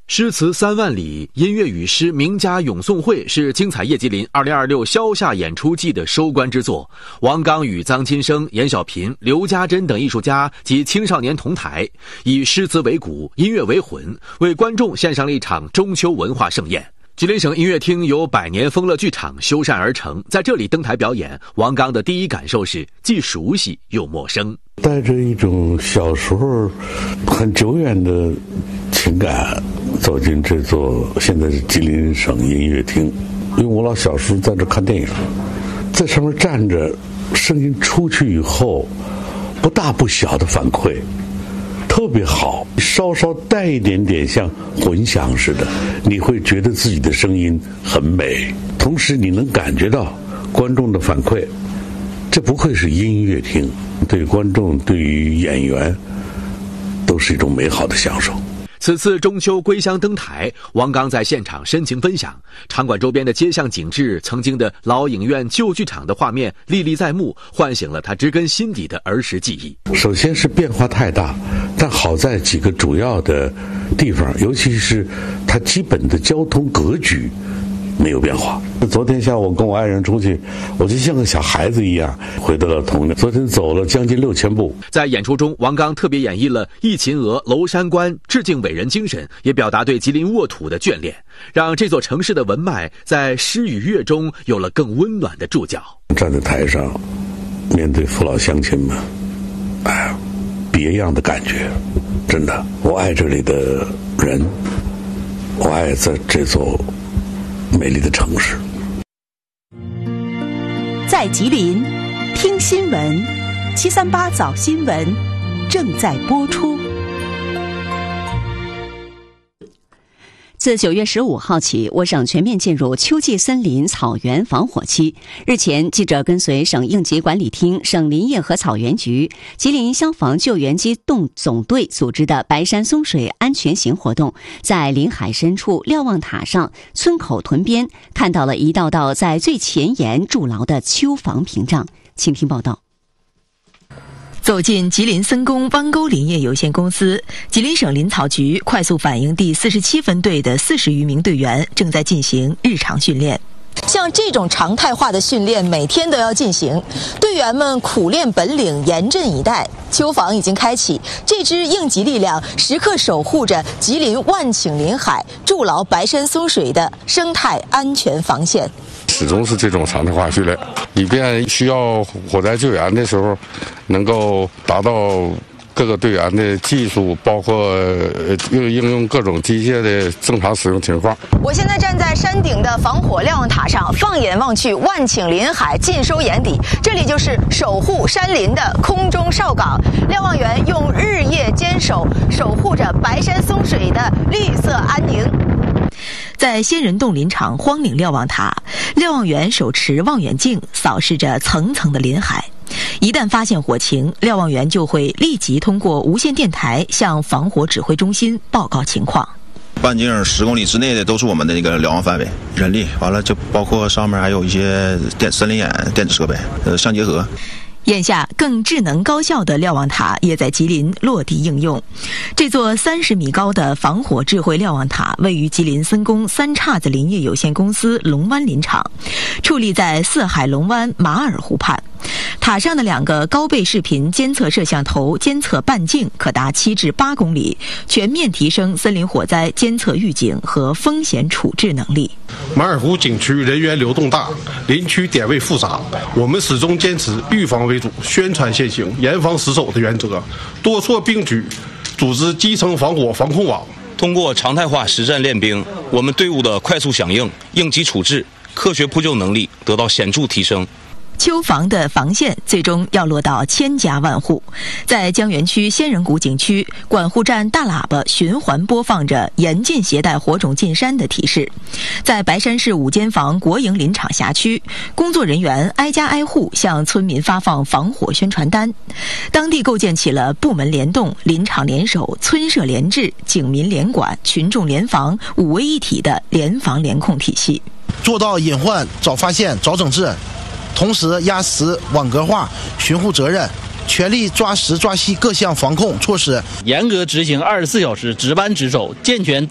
诗词3万里，音乐与诗名家咏诵会是精彩夜吉林2026萧夏演出季的收官之作。王刚与臧金生、严小平、刘家珍等艺术家及青少年同台，以诗词为骨，音乐为魂，为观众献上了一场中秋文化盛宴。吉林省音乐厅由百年丰乐剧场修缮而成，在这里登台表演，王刚的第一感受是既熟悉又陌生， 带着一种小时候很久远的情感走进这座现在是吉林省音乐厅。因为我老小时候在这看电影，在上面站着，声音出去以后不大不小的反馈特别好，稍稍带一点点像混响似的，你会觉得自己的声音很美，同时你能感觉到观众的反馈。这不愧是音乐厅，对于观众对于演员都是一种美好的享受。 此次中秋归乡登台，王刚在现场深情分享，场馆周边的街巷景致，曾经的老影院旧剧场的画面历历在目，唤醒了他植根心底的儿时记忆。 首先是变化太大，但好在几个主要的地方，尤其是它基本的交通格局没有变化。昨天下午跟我爱人出去，我就像个小孩子一样回到了童年。昨天走了将近6000步。 在演出中，王刚特别演绎了忆秦娥、娄山关，致敬伟人精神，也表达对吉林沃土的眷恋，让这座城市的文脉在诗与乐中有了更温暖的注脚。 站在台上面对父老乡亲们，别样的感觉，真的，我爱这里的人，我爱在这座美丽的城市。 在吉林听新闻，738早新闻正在播出。自9月15号起，我省全面进入秋季森林草原防火期。日前，记者跟随省应急管理厅、省林业和草原局、吉林消防救援机动总队组织的白山松水安全行活动，在林海深处瞭望塔上、村口屯边，看到了一道道在最前沿筑牢的秋防屏障。请听报道。 走进吉林森工湾沟林业有限公司，吉林省林草局快速反应第47分队的40余名队员正在进行日常训练。像这种常态化的训练每天都要进行，队员们苦练本领，严阵以待。秋防已经开启，这支应急力量时刻守护着吉林万顷林海，筑牢白山松水的生态安全防线。 始终是这种常态化训练，以便需要火灾救援的时候能够达到各个队员的技术，包括应用各种机械的正常使用情况。 我现在站在山顶的防火瞭望塔上，放眼望去，万顷林海尽收眼底，这里就是守护山林的空中哨岗。瞭望员用日夜坚守，守护着白山松水的绿色安宁。在仙人洞林场荒岭瞭望塔，瞭望员手持望远镜扫视着层层的林海。一旦发现火情，瞭望员就会立即通过无线电台向防火指挥中心报告情况。 半径10公里之内的都是我们的那个瞭望范围，人力完了就包括上面还有一些森林眼电子设备相结合。 眼下，更智能高效的瞭望塔也在吉林落地应用。这座30米高的防火智慧瞭望塔位于吉林森工三岔子林业有限公司龙湾林场，矗立在四海龙湾马尔湖畔。塔上的2个高倍视频监测摄像头监测半径可达7至8公里，全面提升森林火灾监测预警和风险处置能力。 马尔湖景区人员流动大，林区点位复杂，我们始终坚持预防为主，宣传先行，严防死守的原则，多措并举，组织基层防火防控网。 通过常态化实战练兵，我们队伍的快速响应、应急处置、科学扑救能力得到显著提升。 秋防的防线最终要落到千家万户。在江源区仙人谷景区，管护站大喇叭循环播放着严禁携带火种进山的提示。在白山市5间房国营林场辖区，工作人员挨家挨户向村民发放防火宣传单。当地构建起了部门联动、林场联手、村社联治、警民联管、群众联防5位一体的联防联控体系， 做到隐患早发现、早整治，同时压实网格化巡护责任，全力抓实抓细各项防控措施， 严格执行24小时值班值守，健全